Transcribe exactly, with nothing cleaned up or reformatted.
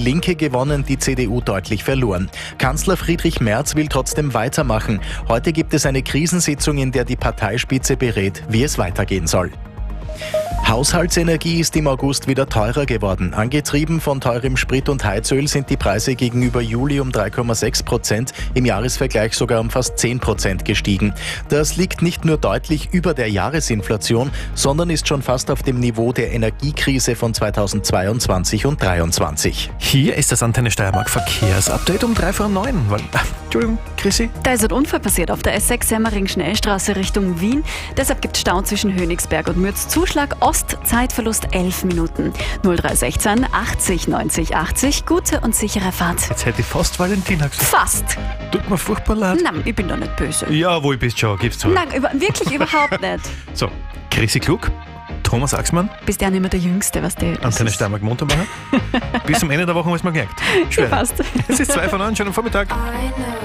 Linke gewonnen, die C D U deutlich verloren. Kanzler Friedrich Merz will trotzdem weitermachen. Heute gibt es eine Krisensitzung, in der die Parteispitze berät, wie es weitergehen soll. Haushaltsenergie ist im August wieder teurer geworden. Angetrieben von teurem Sprit und Heizöl sind die Preise gegenüber Juli um drei Komma sechs Prozent, im Jahresvergleich sogar um fast zehn Prozent gestiegen. Das liegt nicht nur deutlich über der Jahresinflation, sondern ist schon fast auf dem Niveau der Energiekrise von zweitausendzweiundzwanzig und zweitausenddreiundzwanzig. Hier ist das Antenne Steiermark Verkehrsupdate um drei vor neun. Weil, ah, Entschuldigung, Chrissy? Da ist ein Unfall passiert auf der S sechs Semmering-Schnellstraße Richtung Wien. Deshalb gibt es Stau zwischen Hönigsberg und Mürz. Zuschlag Ost, Zeitverlust elf Minuten. null drei eins sechs achtzig neunzig achtzig. Gute und sichere Fahrt. Jetzt hätte ich fast Valentina gesagt. Fast. Tut mir furchtbar leid. Nein, ich bin doch nicht böse. Ja, wohl bist schon, gib's zu. Nein, über, wirklich überhaupt nicht. So, Chrissy Klug, Thomas Axmann, Bist ja nicht mehr der Jüngste, was der Antenne Steiermark Montabacher. Bis zum Ende der Woche haben wir es mal gemerkt. Schwer. Passt. Es ist zwei von neun, schönen Vormittag.